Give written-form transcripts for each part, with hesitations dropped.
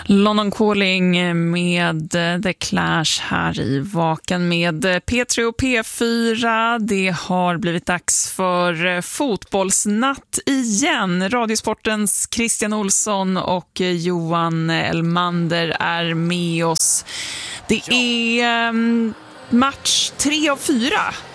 London Calling med The Clash här i Vaken med P3 och P4. Det har blivit dags för fotbollsnatt igen. Radiosportens Christian Olsson och Johan Elmander är med oss. Det är match 3 av 4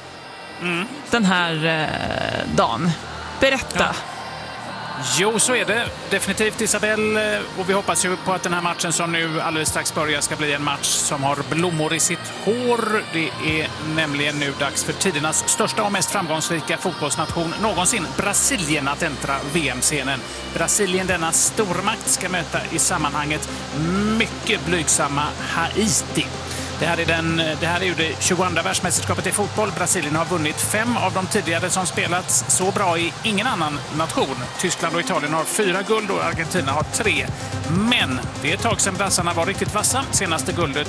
den här dagen. Berätta. Ja. Jo, så är det definitivt, Isabelle, och vi hoppas ju på att den här matchen som nu alldeles strax börjar ska bli en match som har blommor i sitt hår. Det är nämligen nu dags för tidernas största och mest framgångsrika fotbollsnation någonsin, Brasilien, att äntra VM-scenen. Brasilien, denna stormakt, ska möta i sammanhanget mycket blygsamma Haiti. Det här är ju det 22:a världsmästerskapet i fotboll. Brasilien har vunnit 5 av de tidigare som spelats. Så bra i ingen annan nation. Tyskland och Italien har 4 guld och Argentina har 3. Men det är ett tag sedan brassarna var riktigt vassa. Senaste guldet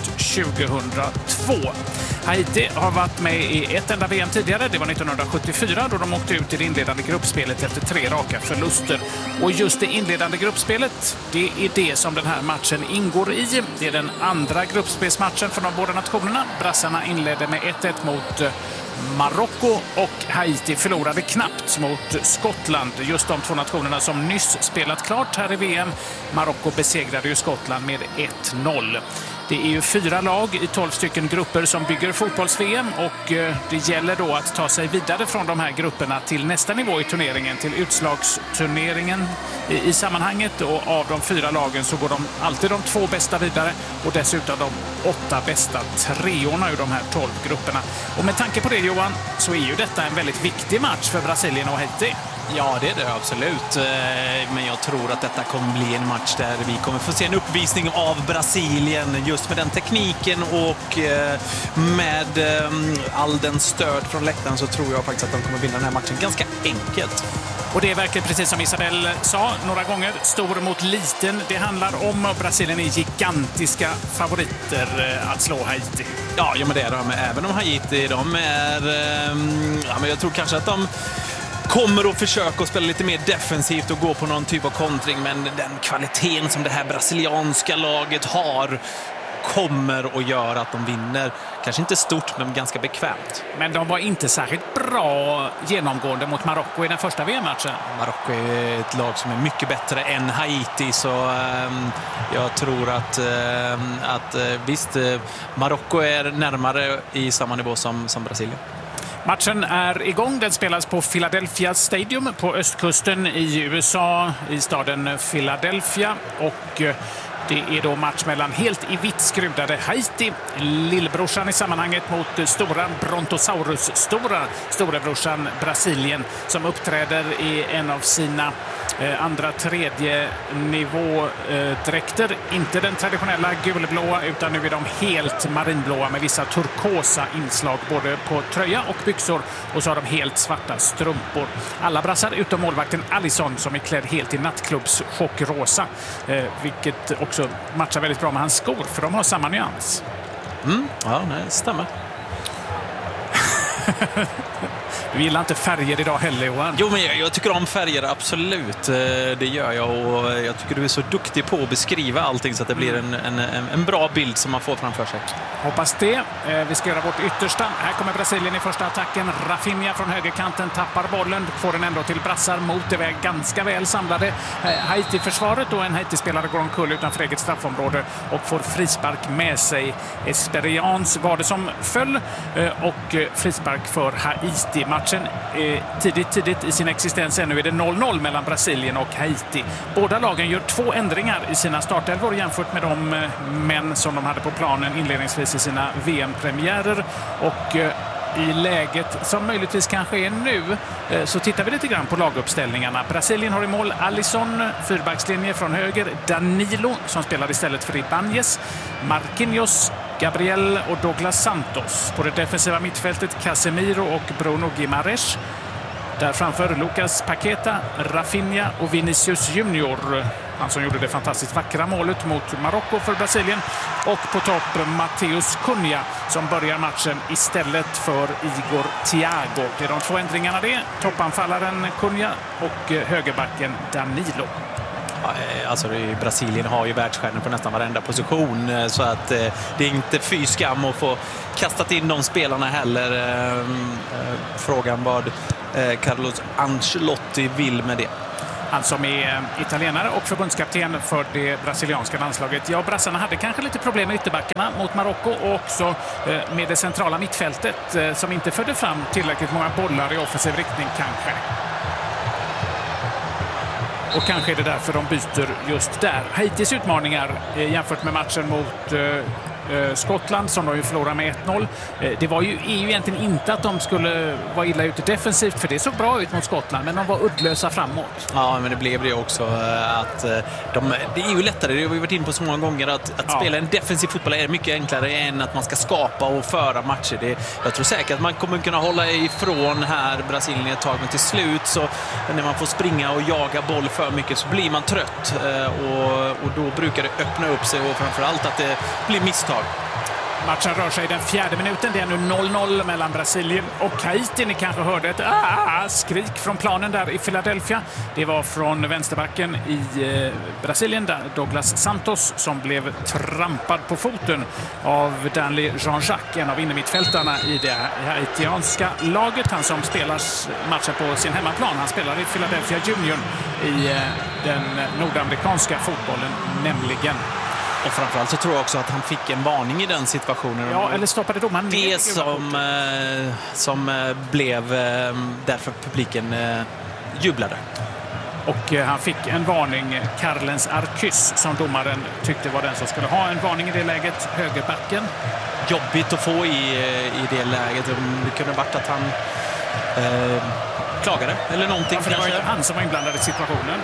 2002. Haiti har varit med i ett enda VM tidigare. Det var 1974 då de åkte ut i det inledande gruppspelet efter 3 raka förluster. Och just det inledande gruppspelet, det är det som den här matchen ingår i. Det är den andra gruppspelsmatchen för de båda nationerna. Brassarna inledde med 1-1 mot Marocko och Haiti förlorade knappt mot Skottland. Just de 2 nationerna som nyss spelat klart här i VM. Marocko besegrade ju Skottland med 1-0. Det är ju 4 lag i 12 stycken grupper som bygger fotbolls-VM och det gäller då att ta sig vidare från de här grupperna till nästa nivå i turneringen, till utslagsturneringen i sammanhanget. Och av de 4 lagen så går alltid de 2 bästa vidare och dessutom de 8 bästa treorna ur de här 12 grupperna. Och med tanke på det, Johan, så är ju detta en väldigt viktig match för Brasilien och Haiti. Ja, det är det absolut. Men jag tror att detta kommer bli en match där vi kommer få se en uppvisning av Brasilien just med den tekniken och med all den stöd från läktaren, så tror jag faktiskt att de kommer vinna den här matchen ganska enkelt. Och det är verkligen precis som Isabelle sa några gånger, stor mot liten. Det handlar om att Brasilien är gigantiska favoriter att slå Haiti. Ja, men det är de. Även om Haiti, de är... men jag tror kanske att de kommer att försöka att spela lite mer defensivt och gå på någon typ av kontring, men den kvaliteten som det här brasilianska laget har kommer att göra att de vinner. Kanske inte stort, men ganska bekvämt. Men de var inte särskilt bra genomgående mot Marocko i den första VM-matchen. Marocko är ett lag som är mycket bättre än Haiti, så jag tror att visst, Marocko är närmare i samma nivå som Brasilien. Matchen är igång. Den spelas på Philadelphia Stadium på östkusten i USA, i staden Philadelphia. Och det är då match mellan helt i vitt skrudade Haiti, lillbrorsan i sammanhanget, mot stora Brontosaurus-stora storebrorsan Brasilien, som uppträder i en av sina andra, tredje nivådräkter. Inte den traditionella gulblåa, utan nu är de helt marinblåa med vissa turkosa inslag både på tröja och byxor, och så har de helt svarta strumpor. Alla brassar utom målvakten Alisson, som är klädd helt i nattklubbs chockrosa, vilket också matchar väldigt bra med hans skor, för de har samma nyans. Ja, det stämmer. Du gillar inte färger idag heller, Johan? Jo, men jag tycker om färger, absolut. Det gör jag, och jag tycker du är så duktig på att beskriva allting så att det blir en bra bild som man får framför sig. Hoppas det. Vi ska göra vårt yttersta. Här kommer Brasilien i första attacken. Rafinha från högerkanten tappar bollen, får den ändå till brassar mot det väg ganska väl samlade Haiti-försvaret, och en Haiti-spelare går omkull utanför eget straffområde och får frispark med sig. Esperians var det som föll, och frispark för Haiti. Matchen tidigt i sin existens. Ännu är det 0-0 mellan Brasilien och Haiti. Båda lagen gör 2 ändringar i sina startelvor jämfört med de män som de hade på planen inledningsvis i sina VM-premiärer. Och i läget som möjligtvis kanske är nu, så tittar vi lite grann på laguppställningarna. Brasilien har i mål Alisson, fyrbackslinje från höger, Danilo som spelar istället för Ibanez, Marquinhos, Gabriel och Douglas Santos. På det defensiva mittfältet Casemiro och Bruno Guimaraes. Där framför Lucas Paqueta, Rafinha och Vinicius Junior. Han som gjorde det fantastiskt vackra målet mot Marocko för Brasilien. Och på topp Matheus Cunha som börjar matchen istället för Igor Thiago. Det är de 2 ändringarna det. Toppanfallaren Cunha och högerbacken Danilo. Alltså Brasilien har ju världsstjärnor på nästan varenda position, så att det är inte fy skam att få kastat in de spelarna heller. Frågan vad Carlos Ancelotti vill med det. Han som är italienare och förbundskapten för det brasilianska landslaget. Ja, brassarna hade kanske lite problem med ytterbackarna mot Marocko och också med det centrala mittfältet som inte förde fram tillräckligt många bollar i offensiv riktning kanske. Och kanske är det därför de byter just där. Haitis utmaningar jämfört med matchen mot Skottland som de ju förlorade med 1-0. Det är ju egentligen inte att de skulle vara illa ute defensivt, för det såg bra ut mot Skottland, men de var uddlösa framåt. Ja, men det blev det också. Att det är ju lättare, det har vi varit in på så många gånger, att spela en defensiv fotboll är mycket enklare än att man ska skapa och föra matcher. Jag tror säkert att man kommer kunna hålla ifrån här Brasilien ett tag, men till slut så när man får springa och jaga boll för mycket så blir man trött och då brukar det öppna upp sig, och framförallt att det blir misstag. Matchen rör sig i den 4:e minuten. Det är nu 0-0 mellan Brasilien och Haiti. Ni kanske hörde ett skrik från planen där i Philadelphia. Det var från vänsterbacken i Brasilien, Douglas Santos, som blev trampad på foten av Danley Jean-Jacques, en av innermittfältarna i det haitianska laget. Han som spelar matchen på sin hemmaplan. Han spelar i Philadelphia Union i den nordamerikanska fotbollen nämligen. Och framförallt så tror jag också att han fick en varning i den situationen. Ja, eller stoppade domaren det som blev därför publiken jublade. Och han fick en varning, Carlens Arcus, som domaren tyckte var den som skulle ha en varning i det läget, högerbacken. Jobbigt att få i det läget. Det kunde varit att han klagade eller någonting. Ja, för det var inte han som var inblandad i situationen.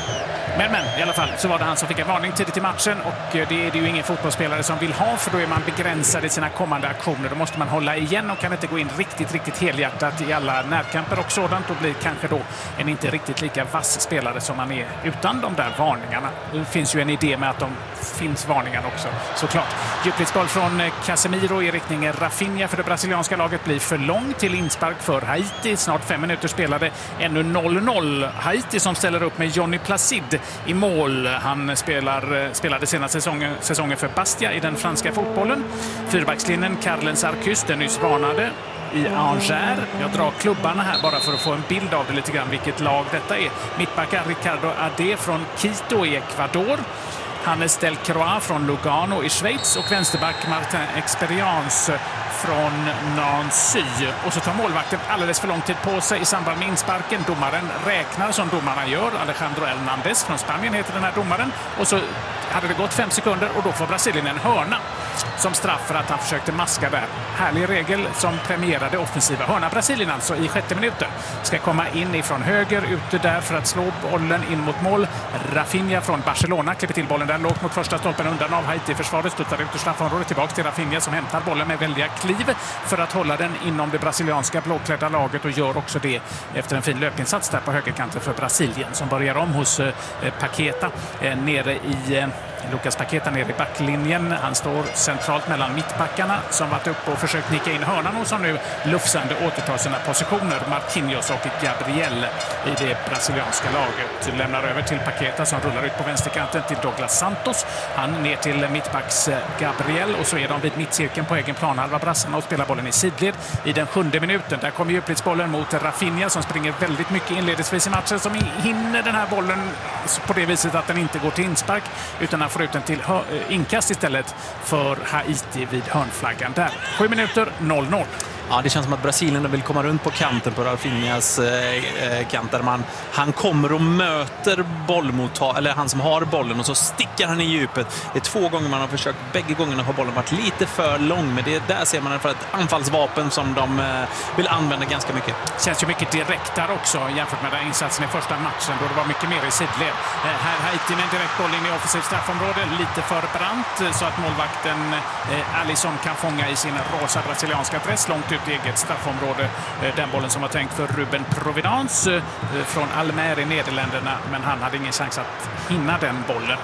Men i alla fall så var det han som fick en varning tidigt i matchen, och det är det ju ingen fotbollsspelare som vill ha, för då är man begränsad i sina kommande aktioner. Då måste man hålla igen och kan inte gå in riktigt helhjärtat i alla närkamper och sådant, och blir kanske då en inte riktigt lika vass spelare som man är utan de där varningarna. Det finns ju en idé med att de finns varningar också, såklart. Djupledsboll från Casemiro i riktning Rafinha för det brasilianska laget blir för lång till inspark för Haiti. Snart 5 minuter spelade, ännu 0-0. Haiti som ställer upp med Johnny Placide i mål. Han spelade senaste säsongen för Bastia i den franska fotbollen. Fyrbackslinjen Carlens Arcus, den nyss varnade, i Angers. Jag drar klubbarna här bara för att få en bild av det lite grann, vilket lag detta är. Mittbackar Ricardo Ade från Quito i Ecuador. Hannes Del Croix från Lugano i Schweiz och vänsterback Martin Experience från Nancy. Och så tar målvakten alldeles för lång tid på sig i samband med insparken. Domaren räknar som domarna gör. Alejandro Hernández från Spanien heter den här domaren. Och så hade det gått 5 sekunder och då får Brasilien en hörna som straff för att han försökte maska där. Härlig regel som premierade offensiva hörna. Brasilien alltså i 6:e minuten ska komma in ifrån höger, ute där för att slå bollen in mot mål. Rafinha från Barcelona klipper till bollen där, lågt mot första stolpen undan av Haiti-försvaret, stuttar ut ur straffområdet tillbaka till Rafinha som hämtar bollen med väldiga kliv för att hålla den inom det brasilianska blåklädda laget, och gör också det efter en fin löpinsats där på högerkanten för Brasilien, som börjar om hos Paqueta nere i Lucas Paqueta nere i backlinjen. Han står centralt mellan mittbackarna som varit uppe och försökt nicka in hörnan och som nu lufsande återtar sina positioner. Marquinhos och Gabriel i det brasilianska laget lämnar över till Paqueta som rullar ut på vänsterkanten till Douglas Santos. Han ner till mittbacks Gabriel, och så är de vid mittcirkeln på egen planhalva brassarna och spelar bollen i sidled i den 7:e minuten. Där kommer djupledsbollen mot Rafinha som springer väldigt mycket inledningsvis i matchen, som hinner den här bollen på det viset att den inte går till inspark, utan han får ut den till inkast istället för Haiti vid hörnflaggan där. 7 minuter, 0-0. Ja, det känns som att Brasilien vill komma runt på kanten på Rafinhas kant där han kommer och möter eller han som har bollen, och så sticker han i djupet. Det är 2 gånger man har försökt, bägge gångerna har bollen varit lite för lång, men där ser man för ett anfallsvapen som de vill använda ganska mycket. Känns ju mycket direktare också jämfört med den insatsen i första matchen då det var mycket mer i sidled. Här Haiti med en direkt boll in i offensivt straffområde, lite för brant så att målvakten Alisson kan fånga i sin rosa brasilianska dress långt ut i eget straffområde. Den bollen som var tänkt för Ruben Providence från Almer i Nederländerna, men han hade ingen chans att hinna den bollen.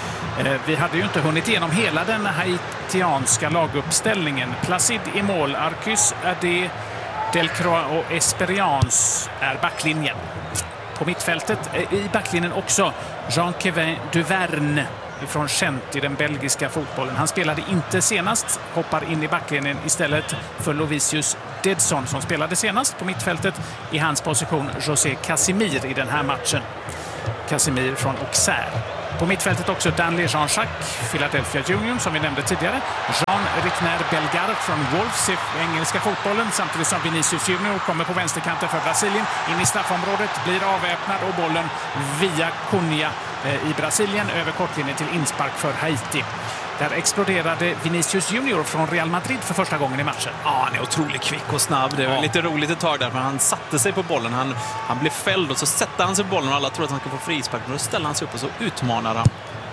Vi hade ju inte hunnit igenom hela den haitianska laguppställningen. Placide i mål, Arcus, Ade, Del Croix och Esperiance är backlinjen. på mittfältet. I backlinjen också Jean-Kevin Duverne från Gent i den belgiska fotbollen. Han spelade inte senast, hoppar in i backlinjen istället för Lovisius Dedson som spelade senast på mittfältet. I hans position José Casimir i den här matchen. Casimir från Auxerre. På mittfältet också Danley Jean-Jacques, Philadelphia Union som vi nämnde tidigare. Jean Rickner Bellegarde från Wolves i engelska fotbollen. Samtidigt som Vinicius Junior kommer på vänsterkanten för Brasilien. In i straffområdet, blir avväpnad och bollen via Cunha i Brasilien över kortlinjen till inspark för Haiti. Där exploderade Vinicius Junior från Real Madrid för första gången i matchen. Ja, han är otroligt kvick och snabb. Det var lite roligt ett tag där, för han satte sig på bollen. Han blev fälld och så sätter han sig på bollen och alla tror att han ska få frispark. Men då ställer han sig upp och så utmanar han.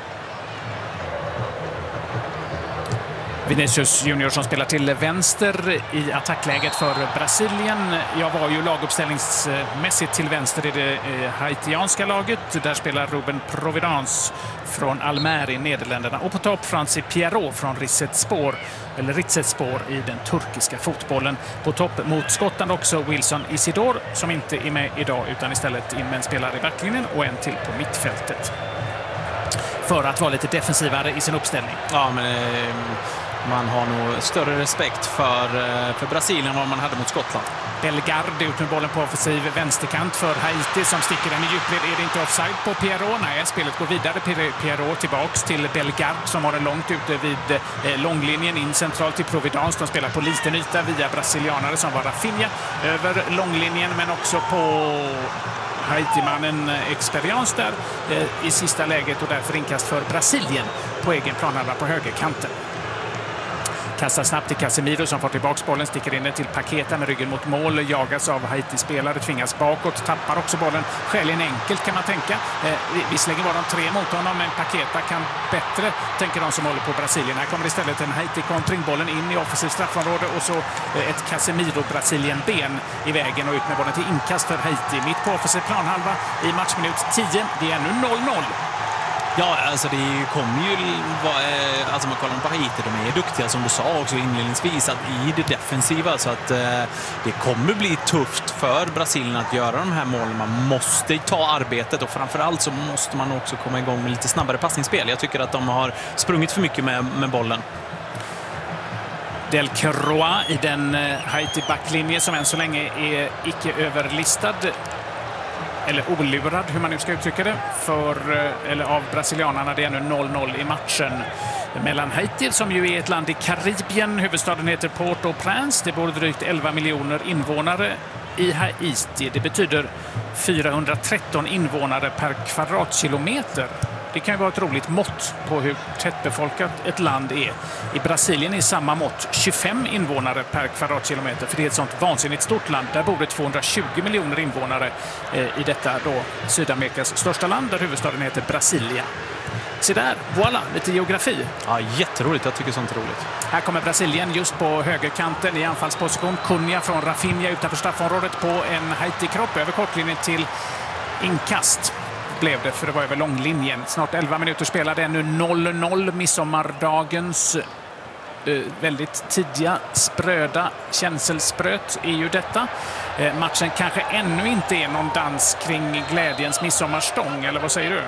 Vinicius Junior som spelar till vänster i attackläget för Brasilien. Jag var ju laguppställningsmässigt till vänster i det haitianska laget. Där spelar Ruben Providence från Almer i Nederländerna. Och på topp Francis Pierrot från Rizzetspor i den turkiska fotbollen. På topp mot Skottland också Wilson Isidore som inte är med idag utan istället in med en spelare i backlinjen och en till på mittfältet. För att vara lite defensivare i sin uppställning. Ja, men man har nog större respekt för Brasilien än vad man hade mot Skottland. Bellegarde ut med bollen på offensiv vänsterkant för Haiti som sticker den i djupled. Är det inte offside på Pierrot? Nej, spelet går vidare. Pierrot tillbaks till Bellegarde som har den långt ute vid långlinjen in centralt till Providence. De spelar på liten yta via brasilianare som var Rafinha över långlinjen men också på Haiti-mannen Experience där i sista läget och därför inkast för Brasilien på egen planhalva på högerkanten. Kastar snabbt till Casemiro som får tillbaka bollen, sticker in den till Paqueta med ryggen mot mål, jagas av Haiti-spelare, tvingas bakåt, tappar också bollen. Skäligen enkelt kan man tänka. Visserligen var de 3 mot honom, men Paqueta kan bättre, tänker de som håller på Brasilien. Här kommer istället en Haiti-kontring, bollen in i offensivt straffområde och så ett Casemiro-Brasilien-ben i vägen och ut med bollen till inkast för Haiti. Mitt på offensiv planhalva i matchminut 10. Det är nu 0-0. Ja, alltså det kommer ju alltså man kollar på Haiti, de är duktiga som du sa också inledningsvis att i det defensiva så att det kommer bli tufft för Brasilien att göra de här målen. Man måste ta arbetet och framförallt så måste man också komma igång med lite snabbare passningsspel. Jag tycker att de har sprungit för mycket med bollen. Del Croix i den Haiti-backlinje som än så länge är icke överlistad eller olurad, hur man nu ska uttrycka det, av brasilianerna. Det är nu 0-0 i matchen mellan Haiti, som ju är ett land i Karibien. Huvudstaden heter Port-au-Prince. Det bor drygt 11 miljoner invånare i Haiti. Det betyder 413 invånare per kvadratkilometer. Det kan ju vara ett roligt mått på hur tättbefolkat ett land är. I Brasilien är samma mått 25 invånare per kvadratkilometer. För det är ett sånt vansinnigt stort land. Där bor det 220 miljoner invånare i detta då Sydamerikas största land där huvudstaden heter Brasilia. Se där, voilà, lite geografi. Ja, jätteroligt. Jag tycker sånt är roligt. Här kommer Brasilien just på högerkanten i anfallsposition. Cunha från Rafinha utanför straffområdet på en Haiti-kropp över kortlinjen till inkast. Blev det, för det var över långlinjen. Snart 11 minuter spelade, nu 0-0. Midsommardagens väldigt tidiga, spröda känselspröt är ju detta. Matchen kanske ännu inte är någon dans kring glädjens midsommarstång, eller vad säger du?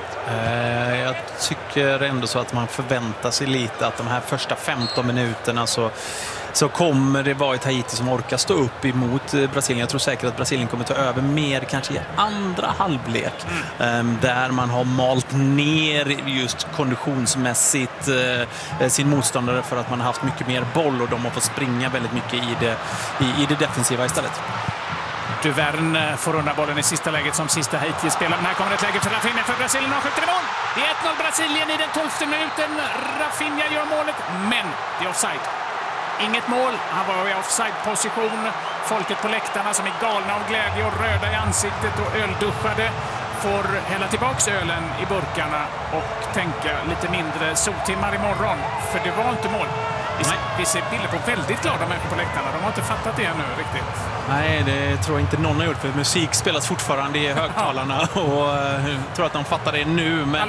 Jag tycker ändå så att man förväntar sig lite att de här första 15 minuterna så kommer det vara ett Haiti som orkar stå upp emot Brasilien. Jag tror säkert att Brasilien kommer ta över mer kanske i andra halvlek. Där man har malt ner just konditionsmässigt sin motståndare för att man har haft mycket mer boll och de har fått springa väldigt mycket i det defensiva istället. Duverne får undan bollen i sista läget som sista Haiti-spelare. Men här kommer ett läge för Rafinha för Brasilien och skjuter i mål. Det är 1-0 Brasilien i den 12:e minuten. Rafinha gör målet, men det är offside. Inget mål, han var i offside-position. Folket på läktarna som är galna av glädje och röda i ansiktet och ölduschade får hälla tillbaks ölen i burkarna och tänka lite mindre soltimmar imorgon. För det var inte mål. Vi ser bilder på väldigt glada människor på läktarna. De har inte fattat det ännu riktigt. Nej, det tror jag inte någon har gjort, för musik spelas fortfarande i högtalarna och jag tror att de fattar det nu. Men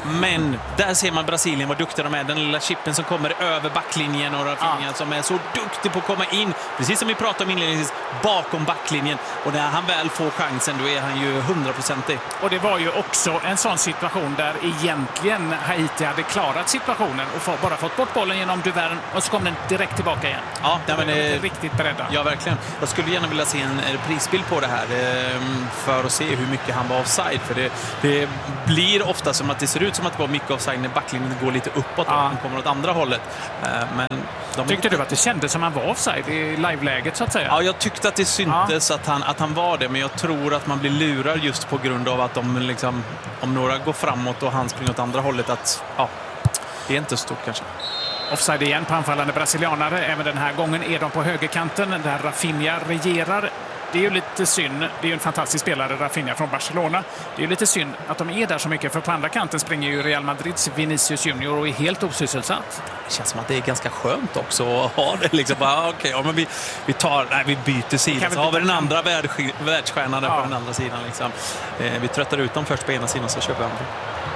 Men där ser man Brasilien, vad duktiga de är. Den lilla chippen som kommer över backlinjen och Rafinha som är så duktig på att komma in, precis som vi pratade om inledningsvis, bakom backlinjen. Och när han väl får chansen, då är han ju 100%. Och det var ju också en sån situation där egentligen Haiti hade klarat situationen och bara fått bort bollen genom Duvern och så kom den direkt tillbaka igen. Ja, det var riktigt beredda. Ja, verkligen. Jag skulle gärna vilja se en prisbild på det här för att se hur mycket han var offside. För det blir ofta som att det ser ut som att det var mycket offside när backlinjen går lite uppåt och han kommer åt andra hållet. Men tyckte du att det kändes som att han var offside i live-läget så att säga? Ja, jag tyckte att det syntes att han var det, men jag tror att man blir lurad just på grund av att om några går framåt och han springer åt andra hållet, att det är inte stort kanske. Offside igen på anfallande brasilianare. Även den här gången är de på högerkanten där Rafinha regerar. Det är ju lite synd. Det är ju en fantastisk spelare, Rafinha från Barcelona. Det är ju lite synd att de är där så mycket, för på andra kanten springer ju Real Madrids Vinicius Junior och är helt osysselsatt. Det känns som att det är ganska skönt också att ha det. Liksom. Men vi byter sida. Så har vi den andra världsstjärnan på den andra sidan. Liksom. Vi tröttar ut dem först på ena sidan, så köper vi andra.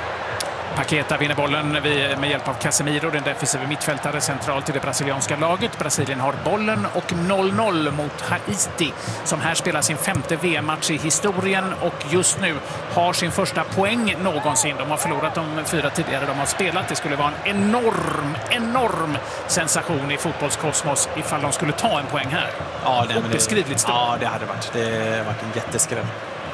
Paqueta vinner bollen med hjälp av Casemiro, den defensiva mittfältare centralt i det brasilianska laget. Brasilien har bollen och 0-0 mot Haiti som här spelar sin 5:e VM-match i historien och just nu har sin första poäng någonsin. De har förlorat de 4 tidigare de har spelat. Det skulle vara en enorm sensation i fotbollskosmos ifall de skulle ta en poäng här. Ja, obeskrivligt stort. Ja, det hade varit en jätteskräll.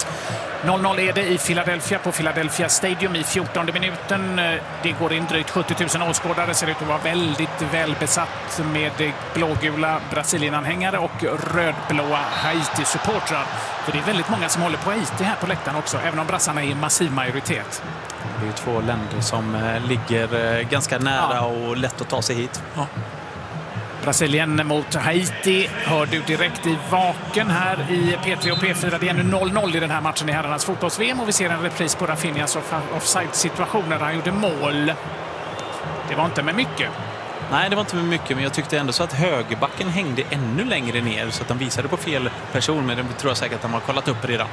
0-0 är det i Philadelphia på Philadelphia Stadium i 14:e minuten. Det går in drygt 70 000 åskådare. Ser ut att vara väldigt välbesatt med blågula Brasilien-anhängare och rödblåa Haiti-supportrar. För det är väldigt många som håller på Haiti här på läktaren också, även om brassarna är i massiv majoritet. Det är ju 2 länder som ligger ganska nära och lätt att ta sig hit. Ja. Brasilien mot Haiti hör du direkt i vaken här i P3 och P4. Det är nu 0-0 i den här matchen i herrarnas fotbolls-VM och vi ser en repris på Rafinhas offside-situation där han gjorde mål. Det var inte med mycket. Nej, det var inte med mycket, men jag tyckte ändå så att högerbacken hängde ännu längre ner så att de visade på fel person, men det tror jag säkert att de har kollat upp redan.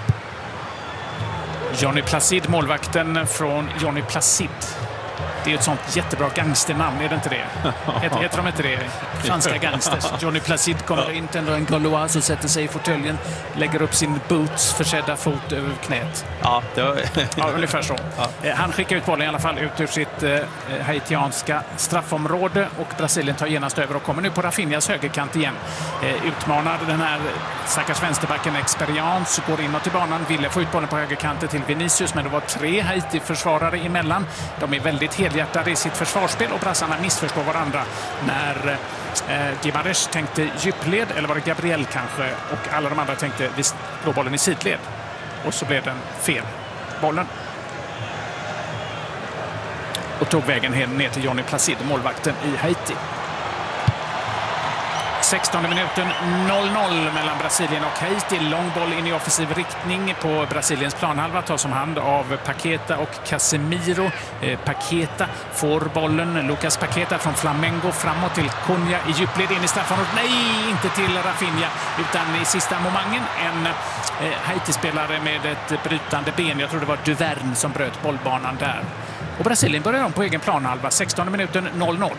Johnny Placid, målvakten från Johnny Placid. Det är ett sånt jättebra gangsternamn, är det inte det? Heter de inte det? Franska gangsters. Johnny Placid kommer in, tänder en Gaulois och sätter sig i fåtöljen, lägger upp sin boots försedda fot över knät. Ja, det var... ungefär så. Ja. Han skickar ut bollen i alla fall ut ur sitt haitianska straffområde och Brasilien tar genast över och kommer nu på Rafinhas högerkant igen. Utmanar den här stackars vänsterbacken Experience, går inåt i banan, ville få ut bollen på högerkanten till Vinicius, men det var 3 Haiti-försvarare emellan. De är väldigt helhjärtade i sitt försvarsspel och brassarna missförstår varandra när Gimares tänkte djupled, eller var det Gabriel kanske, och alla de andra tänkte vi slår bollen i sidled. Och så blev den fel. Bollen. Och tog vägen ner till Johnny Placid, målvakten i Haiti. 16:e minuten, 0-0 mellan Brasilien och Haiti. Lång boll in i offensiv riktning på Brasiliens planhalva, tas om hand av Paqueta och Casemiro. Paqueta får bollen, Lucas Paqueta från Flamengo framåt till Cunha i djupled in i straffområdet. Nej, inte till Rafinha utan i sista momangen en Haiti-spelare med ett brytande ben. Jag tror det var Duvern som bröt bollbanan där. Och Brasilien börjar om på egen planhalva, 16:e minuten, 0-0.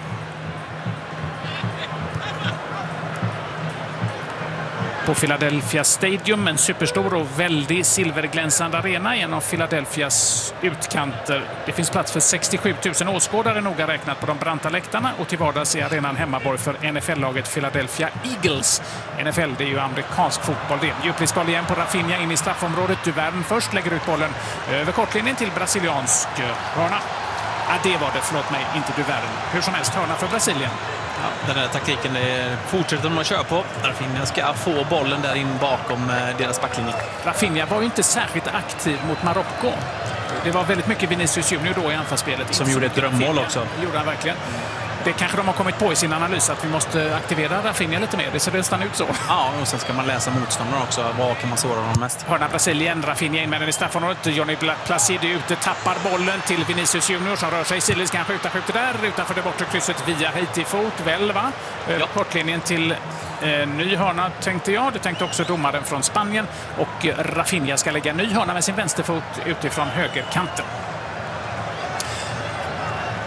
På Philadelphia Stadium, en superstor och väldigt silverglänsande arena, en av Philadelphias utkanter. Det finns plats för 67 000 åskådare noga räknat på de branta läktarna och till vardags är arenan hemmaborg för NFL-laget Philadelphia Eagles. NFL, det är ju amerikansk fotboll det. Djupledsboll igen på Rafinha in i straffområdet. Duvern först lägger ut bollen över kortlinjen till brasiliansk hörna. Det var det, förlåt mig, inte Duvern. Hur som helst, hörna för Brasilien. Ja, den här taktiken fortsätter de att köra på. Rafinha ska få bollen där in bakom deras backlinje. Rafinha var ju inte särskilt aktiv mot Marocko. Det var väldigt mycket Vinicius Junior då i anfallsspelet. Som gjorde ett drömmål också. Det gjorde han verkligen. Det kanske de har kommit på i sin analys att vi måste aktivera Rafinha lite mer. Det ser nästan ut så. Ja, och sen ska man läsa motståndaren också. Vad kan man såra dem mest? Hörna Brasilien, Rafinha in med den i straffområdet. Johnny Placid ute, tappar bollen till Vinicius Junior som rör sig. Sillis kan skjuter där utanför det bortre krysset via Haiti-fot. Väl va? Över kortlinjen till ny hörna tänkte jag. Det tänkte också domaren från Spanien. Och Rafinha ska lägga en ny hörna med sin vänsterfot utifrån högerkanten.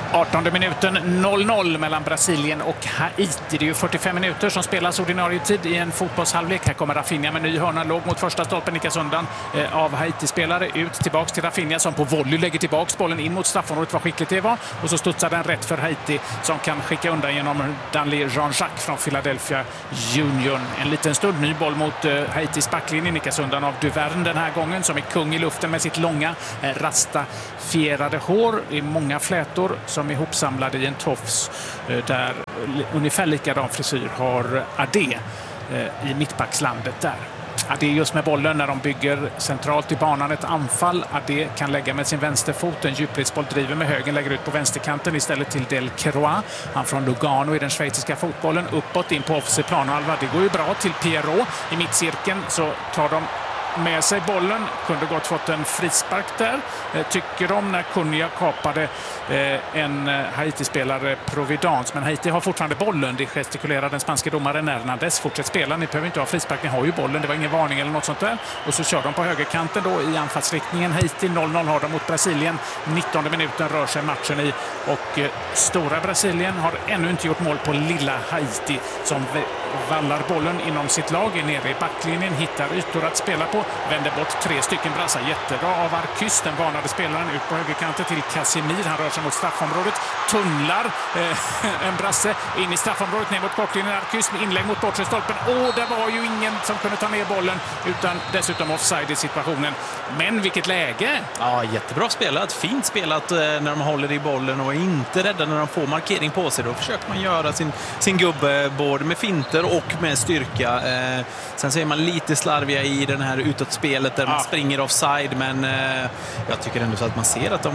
18:e minuten 0-0 mellan Brasilien och Haiti. Det är ju 45 minuter som spelas ordinarie tid i en fotbollshalvlek. Här kommer Rafinha med ny hörna, låg mot första stolpen, nickas undan av Haiti-spelare. Ut tillbaks till Rafinha som på volley lägger tillbaks bollen in mot straffområdet. Vad skickligt det var. Och så studsar den rätt för Haiti som kan skicka undan genom Danley Jean-Jacques från Philadelphia Union. En liten stund, ny boll mot Haitis backlinje, nickas undan av Duverne den här gången som är kung i luften med sitt långa rastafierade hår. Det är många flätor som är ihopsamlade i en tofs där ungefär likadan frisyr har Adé i mittbackslandet där. Adé just med bollen när de bygger centralt i banan ett anfall. Adé kan lägga med sin vänsterfot. En djupledsboll driver med högen, lägger ut på vänsterkanten istället till Delcroix. Han från Lugano i den schweiziska fotbollen. Uppåt in på offensiv planhalva. Det går ju bra till Pierrot i mittcirkeln, så tar de med sig bollen. Kunde gott fått en frispark där. Tycker de när Cunha kapade en Haiti-spelare Providence. Men Haiti har fortfarande bollen. Det gestikulerar den spanska domaren Hernandez. Fortsätt spela. Ni behöver inte ha frispark. Ni har ju bollen. Det var ingen varning eller något sånt där. Och så kör de på högerkanten då i anfallsriktningen. Haiti 0-0 har de mot Brasilien. 19:e minuten rör sig matchen i. Och stora Brasilien har ännu inte gjort mål på lilla Haiti som vallar bollen inom sitt lag. Är nere i backlinjen. Hittar ytor att spela på. Vänder bort 3 stycken brassar. Jättebra av Arquis, den varnade spelaren, ut på högerkanten till Casemir. Han rör sig mot straffområdet. Tunnlar en brasse in i straffområdet ner mot kortlinjen. Arquis med inlägg mot bortre stolpen. Det var ju ingen som kunde ta ner bollen utan dessutom offside i situationen. Men vilket läge! Ja, jättebra spelat. Fint spelat när de håller i bollen och är inte rädda när de får markering på sig. Då försöker man göra sin gubbe både med finter och med styrka. Sen så är man lite slarviga i den här utåtspelet där man springer offside, men jag tycker ändå så att man ser att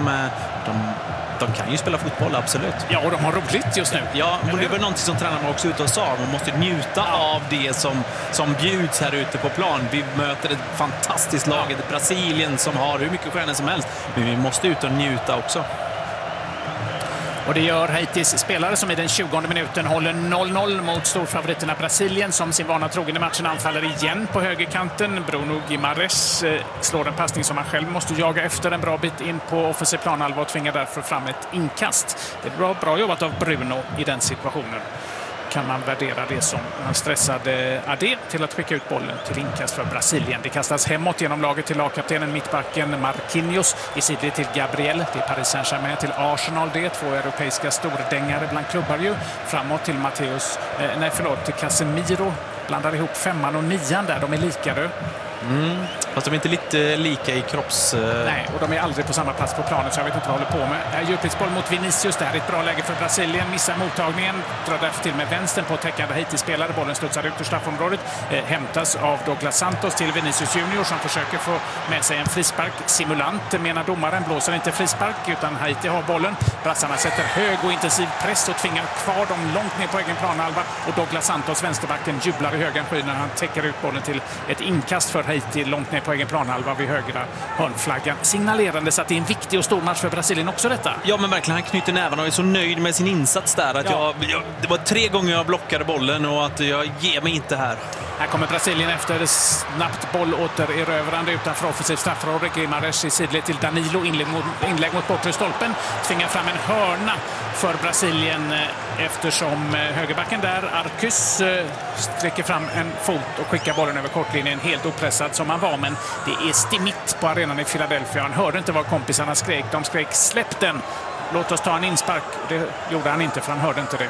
de kan ju spela fotboll, absolut. Ja, och de har roligt just nu. Ja, och det var någonting som tränarna också ute och sa. Man måste njuta av det som bjuds här ute på plan. Vi möter ett fantastiskt lag, ett Brasilien som har hur mycket stjärnor som helst. Men vi måste ut och njuta också. Och det gör Haitis spelare som i den 20:e minuten håller 0-0 mot storfavoriterna Brasilien som sin vana trogen i matchen anfaller igen på högerkanten. Bruno Guimaraes slår en passning som han själv måste jaga efter en bra bit in på offensiv planhalva och tvingar därför fram ett inkast. Det är bra jobbat av Bruno i den situationen. Kan man värdera det som han stressade Adé till att skicka ut bollen till inkast för Brasilien. Det kastas hemåt genom laget till lagkaptenen mittbacken Marquinhos i sidled till Gabriel. Det är Paris Saint-Germain till Arsenal. Det är 2 europeiska stordängare bland klubbar ju. Framåt till till Casemiro. Blandar ihop 5:an och 9:an där. De är likade. Fast de är inte lite lika i kropps... Nej, och de är aldrig på samma plats på planen så jag vet inte vad jag håller på med. Djupledsboll mot Vinicius där. Ett bra läge för Brasilien. Missar mottagningen. Drar därför till med vänstern på täckande Haiti-spelare. Bollen studsar ut ur straffområdet. Hämtas av Douglas Santos till Vinicius Junior som försöker få med sig en frispark. Simulant menar domaren. Blåser inte frispark utan Haiti har bollen. Brassarna sätter hög och intensiv press och tvingar kvar dem långt ner på egen planhalva. Och Douglas Santos, vänsterbacken, jublar i högan sky när han täcker ut bollen till ett inkast för Haiti långt ner på egen planhalva vid högra hörnflaggan. Signalerande så att det är en viktig och stor match för Brasilien också detta. Ja, men verkligen. Han knyter nävarna och är så nöjd med sin insats där. Att det var 3 gånger jag blockade bollen och att jag ger mig inte här. Här kommer Brasilien efter snabbt bollåtererövrande utanför offensiv straffområde. Guimaraes i sidled till Danilo. Inlägg mot bortre stolpen. Tvingar fram en hörna för Brasilien eftersom högerbacken där, Arquis, sträcker fram en fot och skickar bollen över kortlinjen helt opressad som han var. Men det är stimmigt på arenan i Philadelphia. Han hörde inte vad kompisarna skrek. De skrek släpp den. Låt oss ta en inspark. Det gjorde han inte för han hörde inte det.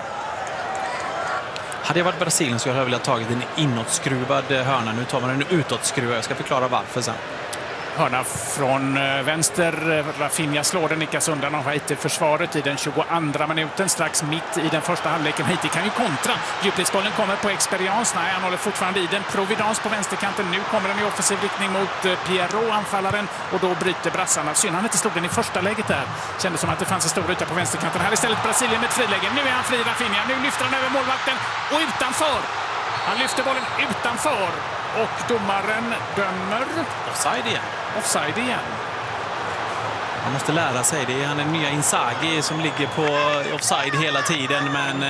Hade jag varit Brasilien så hade jag velat tagit en inåtskruvad hörna. Nu tar man en utåtskruvad. Jag ska förklara varför sen. Hörna från vänster. Rafinha slår den, nickas undan av Haiti-försvaret i den 22:a minuten. Strax mitt i den första halvleken. Haiti kan ju kontra. Djupledsbollen kommer på Experience. Nej, han håller fortfarande i den. Providence på vänsterkanten. Nu kommer den i offensiv riktning mot Pierrot, anfallaren. Och då bryter brassarna. Synd han inte slog den i första läget där. Kändes som att det fanns en stor yta på vänsterkanten. Här istället Brasilien med ett friläge. Nu är han fri, Rafinha. Nu lyfter han över målvakten och utanför. Han lyfter bollen utanför. Och domaren dömer offside igen. Han måste lära sig det. Han är nya Inzaghi som ligger på offside hela tiden. Men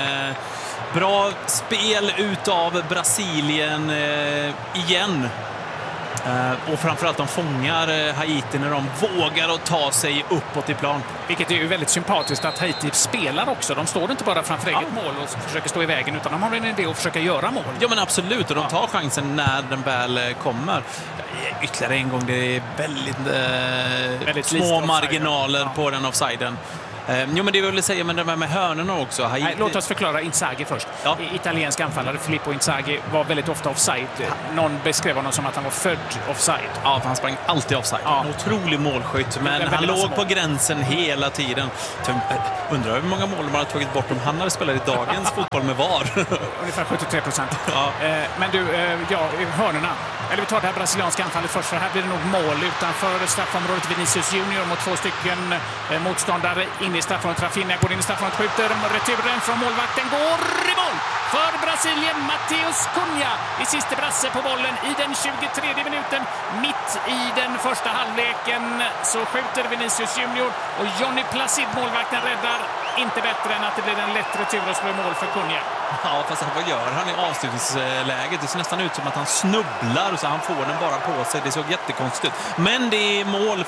bra spel utav Brasilien igen. Och framförallt de fångar Haiti när de vågar att ta sig uppåt i plan. Vilket är ju väldigt sympatiskt att Haiti spelar också. De står inte bara framför eget mål och försöker stå i vägen, utan de har en idé att försöka göra mål. Ja, men absolut. Och de tar chansen när den väl kommer. Ytterligare en gång, det är väldigt små marginaler på den offsiden. Jo, men det vill säga med det med hörnorna också. Nej, låt oss förklara Inzaghi först. Ja. Italiensk anfallare Filippo Inzaghi var väldigt ofta offside. Någon beskrev honom som att han var född offside. Ja, han sprang alltid offside. Ja. En otrolig målskytt, men han låg på gränsen hela tiden. Undrar hur många mål man har tagit bort om han hade spelat i dagens fotboll med VAR. Ungefär 73%. Ja. Men du, hörnorna. Eller vi tar det här brasilianska anfallet först, för här blir det nog mål utanför straffområdet. Vinicius Junior mot 2 stycken motståndare in i straffområdet. Rafinha går in i straffområdet, skjuter. Returen från målvakten går i mål för Brasilien. Matheus Cunha i sista brasse på bollen i den 23:e minuten. Mitt i den första halvleken så skjuter Vinicius Junior och Johnny Placid, målvakten, räddar inte bättre än att det blir en lätt retur och slår mål för Cunha. Ja, fast vad gör han i avslutningsläget? Det ser nästan ut som att han snubblar så han får den bara på sig. Det såg jättekonstigt ut. Men det är mål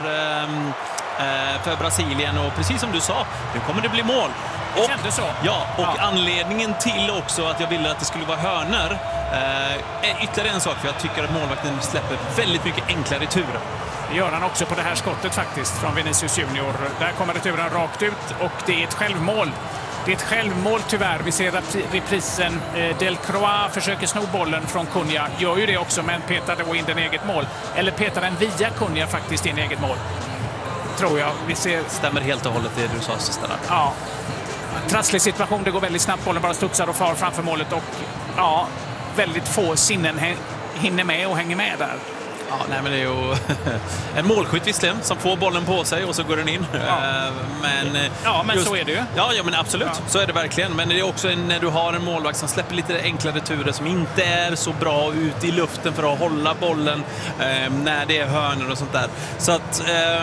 för Brasilien och precis som du sa, nu kommer det bli mål. Det kändes så. Ja, och anledningen till också att jag ville att det skulle vara hörnor är ytterligare en sak, för jag tycker att målvakten släpper väldigt mycket enklare returer. Det gör han också på det här skottet faktiskt från Vinicius Junior. Där kommer returen rakt ut och det är ett självmål. Det är ett självmål tyvärr. Vi ser reprisen. Delcroix försöker sno bollen från Cunha. Gör ju det också, men petar då in den eget mål. Eller petar den via Cunha faktiskt in eget mål. Tror jag. Vi ser... Stämmer helt och hållet det du sa sista där. Ja. Trasslig situation. Det går väldigt snabbt. Bollen bara studsar och far framför målet. Och ja, väldigt få sinnen hinner med och hänger med där. Ja, nej, men det är ju en målskytt visserligen som får bollen på sig och så går den in. Ja. Men just, så är det ju. Ja, men absolut. Ja. Så är det verkligen. Men det är också när du har en målvakt som släpper lite enklare turer som inte är så bra ut i luften för att hålla bollen när det är hörnor och sånt där. Så att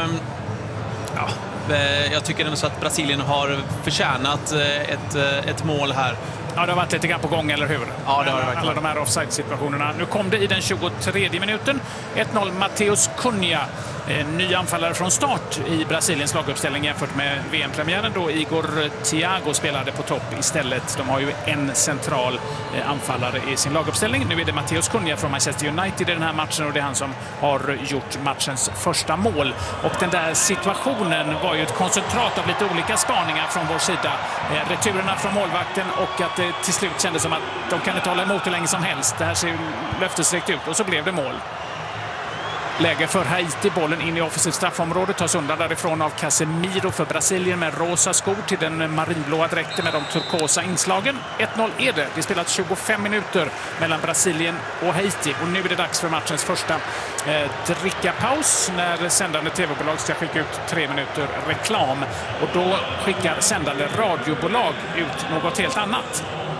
jag tycker ändå så att Brasilien har förtjänat ett mål här. Ja, det har varit lite grann på gång, eller hur? Ja, det har det verkligen. Alla de här offside-situationerna. Nu kom det i den 23:e minuten. 1-0 Matheus Cunha. Ny anfallare från start i Brasiliens laguppställning jämfört med VM-premiären då Igor Thiago spelade på topp istället. De har ju en central anfallare i sin laguppställning. Nu är det Matheus Cunha från Manchester United i den här matchen och det är han som har gjort matchens första mål. Och den där situationen var ju ett koncentrat av lite olika spaningar från vår sida. Returerna från målvakten och att det till slut kändes som att de kan inte hålla emot hur länge som helst. Det här ser löftesrikt ut och så blev det mål. Läge för Haiti, bollen in i offensivt straffområde, tas undan därifrån av Casemiro för Brasilien med rosa skor till den marinblåa dräkten med de turkosa inslagen. 1-0 är det. Det spelat 25 minuter mellan Brasilien och Haiti och nu är det dags för matchens första drickapaus när sändande tv-bolag ska skicka ut 3 minuter reklam och då skickar sändande radiobolag ut något helt annat.